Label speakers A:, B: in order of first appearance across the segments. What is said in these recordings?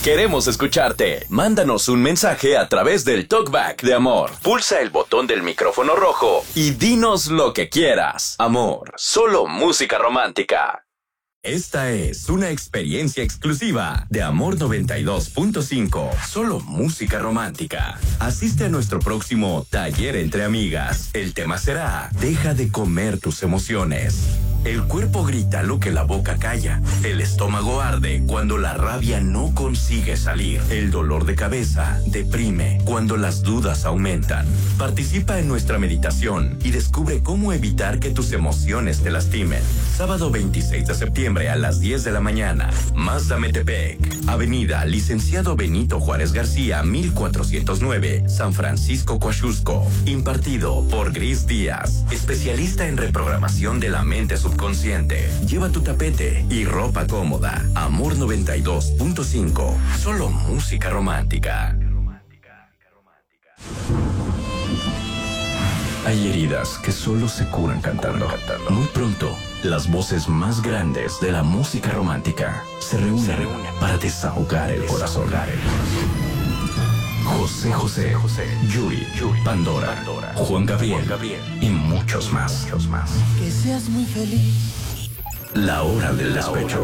A: Queremos escucharte. Mándanos un mensaje a través del Talkback de Amor. Pulsa el botón del micrófono rojo y dinos lo que quieras. Amor, solo música romántica. Esta es una experiencia exclusiva de Amor 92.5. Solo música romántica. Asiste a nuestro próximo taller entre amigas. El tema será: deja de comer tus emociones. El cuerpo grita lo que la boca calla. El estómago arde cuando la rabia no consigue salir. El dolor de cabeza deprime cuando las dudas aumentan. Participa en nuestra meditación y descubre cómo evitar que tus emociones te lastimen. Sábado 26 de septiembre a las 10 de la mañana. Mazda Metepec, Avenida Licenciado Benito Juárez García, 1409, San Francisco, Coaxusco. Impartido por Gris Díaz, especialista en reprogramación de la mente subconsciente. Lleva tu tapete y ropa cómoda. Amor 92.5. Solo música romántica. Hay heridas que solo se curan cantando. Muy pronto, las voces más grandes de la música romántica se reúnen para desahogar el corazón. José, Yuri, Pandora, Juan Gabriel y muchos más.
B: Que seas muy feliz.
A: La hora del despecho.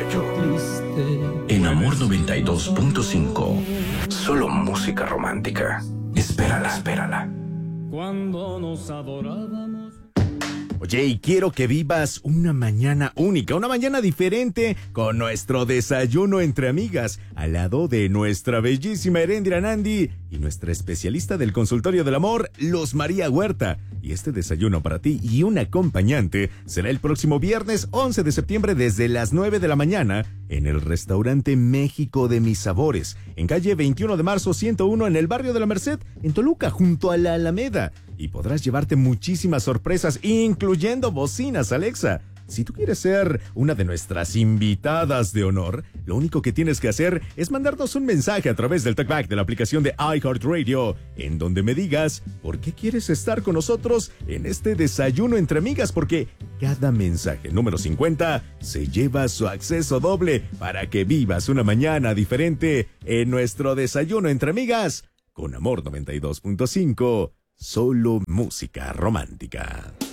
A: En Amor 92.5. Solo música romántica. Espérala.
C: Cuando nos adorábamos.
D: Oye, y quiero que vivas una mañana única, una mañana diferente con nuestro desayuno entre amigas, al lado de nuestra bellísima Erendira Nandi y nuestra especialista del consultorio del amor, Luz María Huerta. Y este desayuno para ti y un acompañante será el próximo viernes 11 de septiembre desde las 9 de la mañana en el restaurante México de Mis Sabores, en calle 21 de marzo 101 en el barrio de la Merced, en Toluca, junto a la Alameda. Y podrás llevarte muchísimas sorpresas, incluyendo bocinas Alexa. Si tú quieres ser una de nuestras invitadas de honor, lo único que tienes que hacer es mandarnos un mensaje a través del talkback de la aplicación de iHeartRadio, en donde me digas por qué quieres estar con nosotros en este desayuno entre amigas, porque cada mensaje número 50 se lleva su acceso doble para que vivas una mañana diferente en nuestro desayuno entre amigas con Amor 92.5. Solo música romántica.